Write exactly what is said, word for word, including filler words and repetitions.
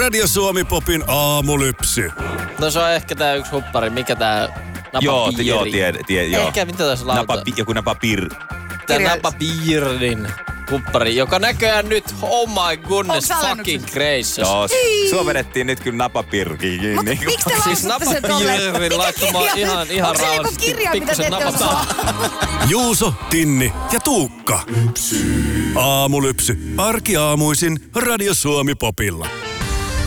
Radio Suomi Popin aamulypsy. No se on ehkä tää yksi huppari. Mikä tää napapiiri? Joo, t- joo, tiedä, tie, joo. Ehkä mitä tässä lauta? Napa, joku napapir. Tää napapiirin huppari, joka näköjään nyt, oh my goodness, fucking gracious. Joo, sua vedettiin nyt kyllä napapirkiin kiinni. Mut miksi te Siis lausutte sen tolleen? napapiirin laittamaan ihan, ihan Onko se joku rauhallisesti kirja, mitä te pikkusen ette osaa? Juuso, Tinni ja Tuukka. Aamulypsy. Arkiaamuisin Radio Suomi Popilla.